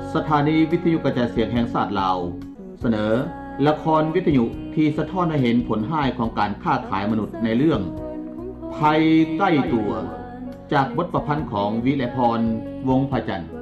สถานีวิทยุกระจายเสียงแห่งชาติลาวเสนอละครวิทยุที่สะท้อนให้เห็นผลร้ายของการค้าขายมนุษย์ในเรื่องภัยใกล้ตัวจากบทประพันธ์ของวิไลพรวงศ์พจันทร์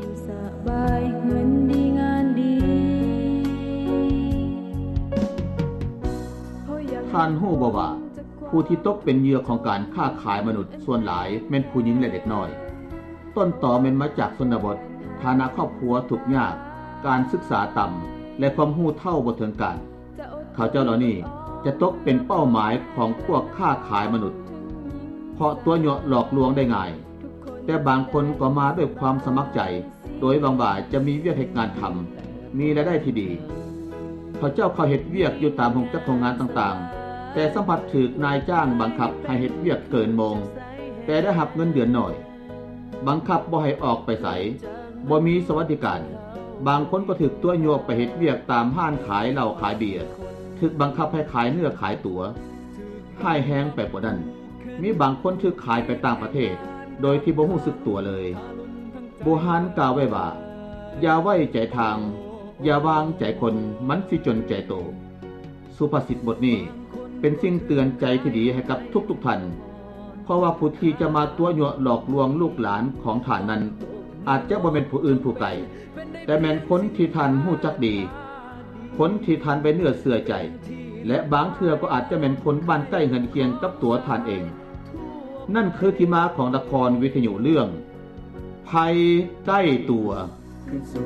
ท่านฮู้บ่ว่าผู้ที่ตกเป็นเหยื่อของการค้าขายมนุษย์ส่วนหลายแม่นผู้หญิงและเด็กน้อยต้นตอแม่นมาจากชนบทฐานะครอบครัวทุกข์ยากการศึกษาต่ำและความรู้เท่าบ่ถึงการเขาเจ้าเหล่านี้จะตกเป็นเป้าหมายของพวกค้าขายมนุษย์เพราะตัวเหยาะหลอกลวงได้ง่ายแต่บางคนก็มาด้วยความสมัครใจโดยหวังว่าจะมีเวียกให้งานทำมีรายได้ที่ดีเขาเจ้าเข้าเฮ็ดเวียกอยู่ตามโรงจักรโรงงานต่างๆแต่สัมผัสถูกนายจ้างบังคับให้เฮ็ดเวียกเกินโมงแต่ได้รับเงินเดือนน้อยบังคับบ่ให้ออกไปไสบ่มีสวัสดิการบางคนก็ถูกตัวโยกไปเฮ็ดเวียกตามห้านขายเหล้าขายเบียร์ถูกบังคับให้ขายเนื้อขายตั๋วให้แฮงไปกว่านั้นมีบางคนถูกขายไปต่างประเทศโดยที่บ่รู้สึกตัวเลยโบราณกล่าวไว้ว่าอย่าไว้ใจทางอย่าวางใจคนมันสิจนใจโตสุภาษิตบทนี้เป็นสิ่งเตือนใจที่ดีให้กับทุกท่านเพราะว่าผู้ที่จะมาตัวโยหลอกลวงลูกหลานของท่านนั้นอาจจะบ่แม่นผู้อื่นผู้ไกลแต่แม่นคนที่ท่านรู้จักดีคนที่ท่านไปเนื้อเชื่อใจและบางเทื่อก็อาจจะเป็นคนบ้านใกล้เฮือนเคียงกับตัวท่านเองนั่นคือที่มาของละครวิทยุเรื่องภัยใกล้ตัว